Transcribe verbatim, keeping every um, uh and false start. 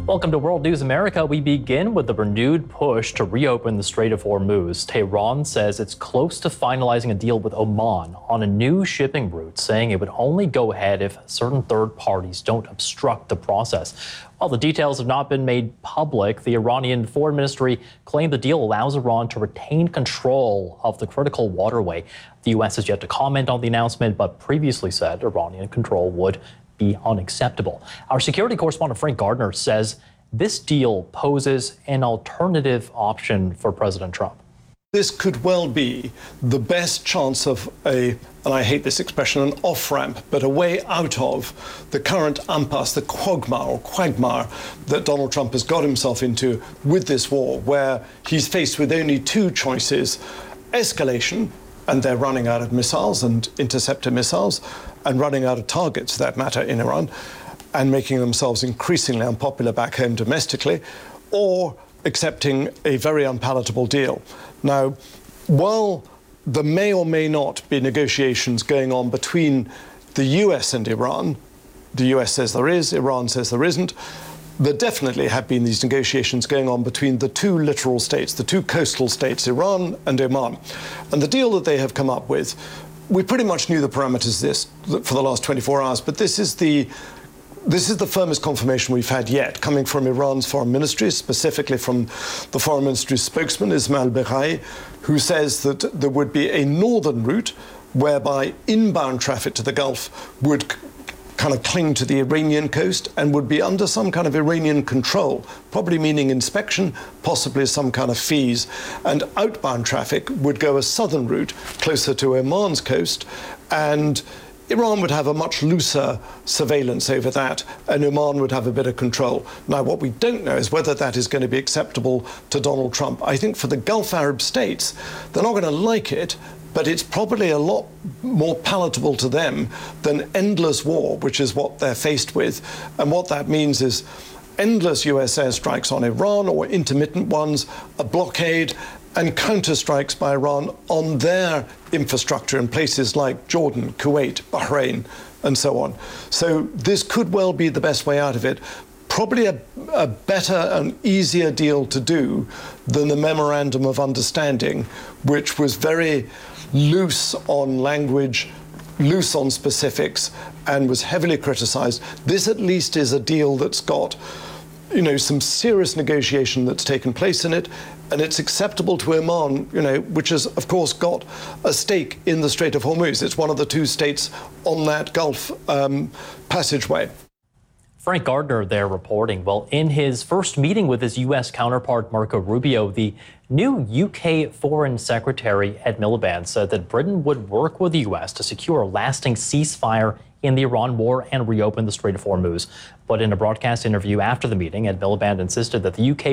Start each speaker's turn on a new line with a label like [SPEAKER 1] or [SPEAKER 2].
[SPEAKER 1] Welcome to World News America. We begin with the renewed push to reopen the Strait of Hormuz. Tehran says it's close to finalizing a deal with Oman on a new shipping route, saying it would only go ahead if certain third parties don't obstruct the process. While the details have not been made public, the Iranian Foreign Ministry claimed the deal allows Iran to retain control of the critical waterway. The U S has yet to comment on the announcement, but previously said Iranian control would be unacceptable. Our security correspondent Frank Gardner says this deal poses an alternative option for President Trump.
[SPEAKER 2] This could well be the best chance of a, and I hate this expression, an off-ramp, but a way out of the current impasse, the quagmire or quagmire that Donald Trump has got himself into with this war, where he's faced with only two choices: escalation, and they're running out of missiles and interceptor missiles, and running out of targets, for that matter, in Iran, and making themselves increasingly unpopular back home domestically, or accepting a very unpalatable deal. Now, while there may or may not be negotiations going on between the U S and Iran, the U S says there is, Iran says there isn't, there definitely have been these negotiations going on between the two littoral states, the two coastal states, Iran and Oman. And the deal that they have come up with, we pretty much knew the parameters of this for the last twenty-four hours, but this is the This is the firmest confirmation we've had yet, coming from Iran's foreign ministry, specifically from the foreign ministry's spokesman, Ismail Beghai, who says that there would be a northern route whereby inbound traffic to the Gulf would kind of cling to the Iranian coast and would be under some kind of Iranian control, probably meaning inspection, possibly some kind of fees. And outbound traffic would go a southern route closer to Oman's coast, and Iran would have a much looser surveillance over that, and Oman would have a bit of control. Now, what we don't know is whether that is going to be acceptable to Donald Trump. I think for the Gulf Arab states, they're not going to like it, but it's probably a lot more palatable to them than endless war, which is what they're faced with. And what that means is endless U S airstrikes on Iran, or intermittent ones, a blockade, and counterstrikes by Iran on their infrastructure in places like Jordan, Kuwait, Bahrain, and so on. So this could well be the best way out of it. Probably a, a better and easier deal to do than the Memorandum of Understanding, which was very loose on language, loose on specifics, and was heavily criticized. This at least is a deal that's got, you know, some serious negotiation that's taken place in it, and it's acceptable to Oman, you know, which has, of course, got a stake in the Strait of Hormuz. It's one of the two states on that Gulf um, passageway.
[SPEAKER 1] Frank Gardner there reporting. Well, in his first meeting with his U S counterpart Marco Rubio, the new U K Foreign Secretary Ed Miliband said that Britain would work with the U S to secure a lasting ceasefire in the Iran war and reopen the Strait of Hormuz. But in a broadcast interview after the meeting, Ed Miliband insisted that the U K